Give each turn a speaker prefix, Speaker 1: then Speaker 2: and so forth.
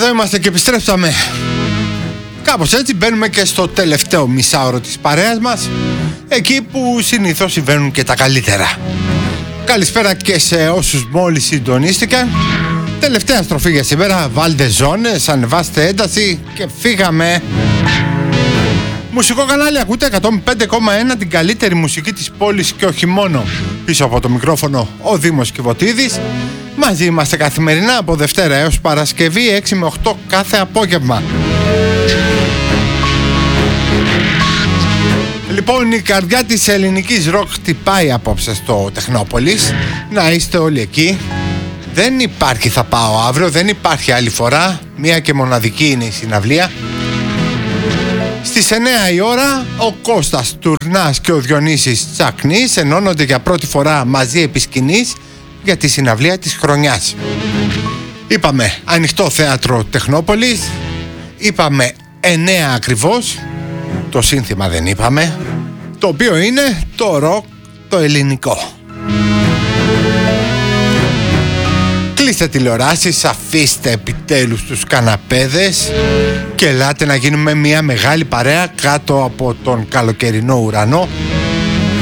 Speaker 1: Εδώ είμαστε και επιστρέψαμε. Κάπως έτσι μπαίνουμε και στο τελευταίο μισάωρο της παρέας μας, εκεί που συνήθως συμβαίνουν και τα καλύτερα. Καλησπέρα και σε όσους μόλις συντονίστηκαν. Τελευταία στροφή για σήμερα. Βάλτε ζώνες, ανεβάστε ένταση και φύγαμε. Μουσικό κανάλι ακούτε 105,1, την καλύτερη μουσική της πόλης και όχι μόνο. Πίσω από το μικρόφωνο ο Δήμος Κιβωτίδης. Μαζί είμαστε καθημερινά από Δευτέρα έως Παρασκευή 6 με 8 κάθε απόγευμα. Λοιπόν, η καρδιά της ελληνικής ροκ χτυπάει απόψε στο Τεχνόπολης. Να είστε όλοι εκεί. Δεν υπάρχει θα πάω αύριο, δεν υπάρχει άλλη φορά. Μία και μοναδική είναι η συναυλία. Στις 9 η ώρα ο Κώστας Τουρνάς και ο Διονύσης Τσακνής ενώνονται για πρώτη φορά μαζί επί σκηνής για τη συναυλία της χρονιάς. Είπαμε ανοιχτό θέατρο Τεχνόπολης. Είπαμε 9 ακριβώς. Το σύνθημα δεν είπαμε. Το οποίο είναι το ροκ το ελληνικό. Κλείστε τηλεοράσεις, αφήστε επιτέλους τους καναπέδες και ελάτε να γίνουμε μια μεγάλη παρέα κάτω από τον καλοκαιρινό ουρανό